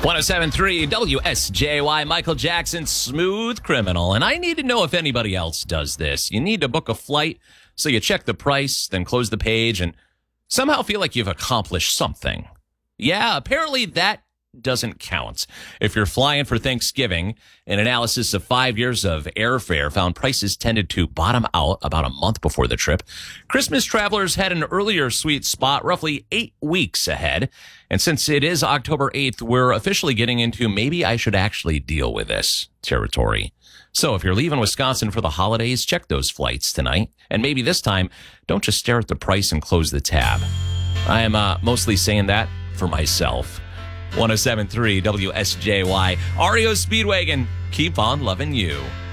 107.3 WSJY, Michael Jackson, Smooth Criminal. And I need to know if anybody else does this. You need to book a flight, so you check the price, then close the page, and somehow feel like you've accomplished something. Yeah, apparently that doesn't count. If you're flying for Thanksgiving, an analysis of 5 years of airfare found prices tended to bottom out about a month before the trip. Christmas travelers had an earlier sweet spot roughly 8 weeks ahead. And since it is October 8th, we're officially getting into maybe I should actually deal with this territory. So if you're leaving Wisconsin for the holidays, check those flights tonight. And maybe this time, don't just stare at the price and close the tab. I am mostly saying that for myself. 107.3 WSJY, REO Speedwagon, keep on loving you.